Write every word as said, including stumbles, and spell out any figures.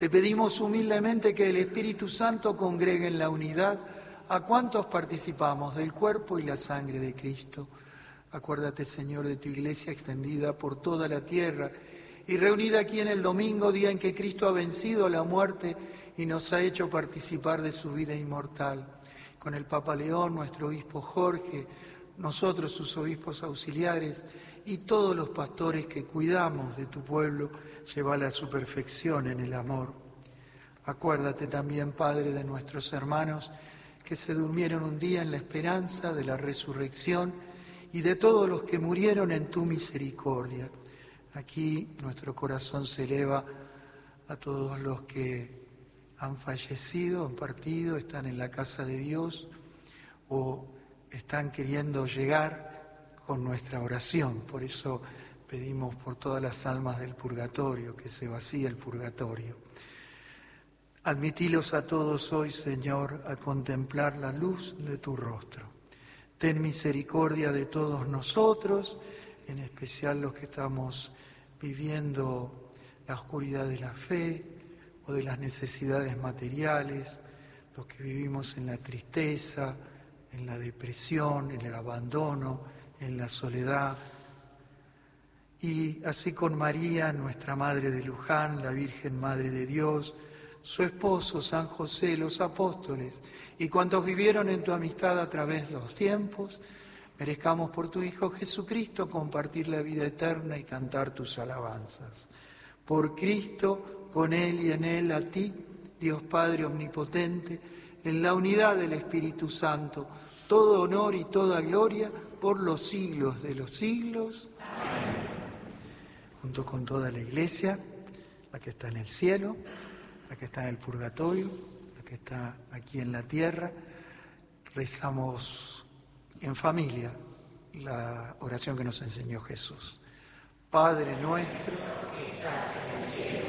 Te pedimos humildemente que el Espíritu Santo congregue en la unidad a cuantos participamos del cuerpo y la sangre de Cristo. Acuérdate, Señor, de tu iglesia extendida por toda la tierra y reunida aquí en el domingo, día en que Cristo ha vencido la muerte y nos ha hecho participar de su vida inmortal. Con el Papa León, nuestro obispo Jorge, nosotros sus obispos auxiliares y todos los pastores que cuidamos de tu pueblo, llévala a su perfección en el amor. Acuérdate también, Padre, de nuestros hermanos que se durmieron un día en la esperanza de la resurrección y de todos los que murieron en tu misericordia. Aquí nuestro corazón se eleva a todos los que han fallecido, han partido, están en la casa de Dios o están queriendo llegar con nuestra oración. Por eso pedimos por todas las almas del purgatorio, que se vacíe el purgatorio. Admitilos a todos hoy, Señor, a contemplar la luz de tu rostro. Ten misericordia de todos nosotros, en especial los que estamos viviendo la oscuridad de la fe o de las necesidades materiales, los que vivimos en la tristeza, en la depresión, en el abandono, en la soledad. Y así con María, nuestra Madre de Luján, la Virgen Madre de Dios, su esposo San José, los apóstoles y cuantos vivieron en tu amistad a través de los tiempos, merezcamos por tu Hijo Jesucristo compartir la vida eterna y cantar tus alabanzas. Por Cristo, con Él y en Él, a ti, Dios Padre Omnipotente, en la unidad del Espíritu Santo, todo honor y toda gloria por los siglos de los siglos. Amén. Junto con toda la Iglesia, la que está en el cielo, la que está en el purgatorio, la que está aquí en la tierra, rezamos en familia la oración que nos enseñó Jesús. Padre nuestro, que estás en el cielo,